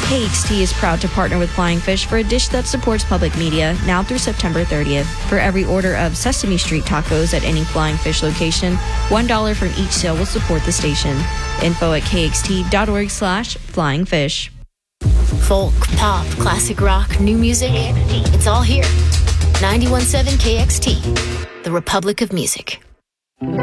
KXT is proud to partner with Flying Fish for a dish that supports public media now through September 30th. For every order of Sesame Street tacos at any Flying Fish location, $1 from each sale will support the station. Info at kxt.org/flyingfish. Folk, pop, classic rock, new music, it's all here. 91.7 KXT, the Republic of Music.